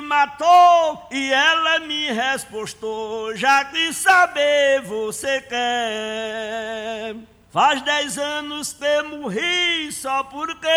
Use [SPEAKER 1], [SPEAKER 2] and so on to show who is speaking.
[SPEAKER 1] matou e ela me respostou, já que saber você quer. Faz 10 anos que morri só porque